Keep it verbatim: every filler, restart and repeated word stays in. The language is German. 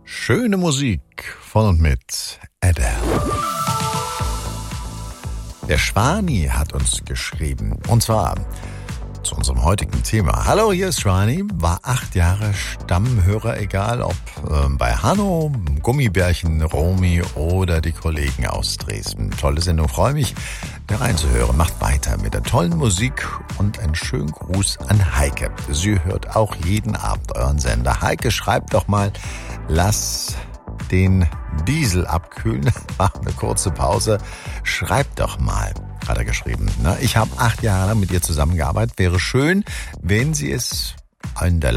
Schöne Musik von und mit Adele. Der Schwani hat uns geschrieben, und zwar zu unserem heutigen Thema. Hallo, hier ist Schwani, war acht Jahre Stammhörer, egal ob äh, bei Hanno, Gummibärchen, Romy oder die Kollegen aus Dresden. Tolle Sendung, freue mich, da reinzuhören. Macht weiter mit der tollen Musik und einen schönen Gruß an Heike. Sie hört auch jeden Abend euren Sender. Heike, schreibt doch mal, lass den Diesel abkühlen. Mach eine kurze Pause. Schreibt doch mal, hat er geschrieben. Ich habe acht Jahre lang mit ihr zusammengearbeitet. Wäre schön, wenn sie es in der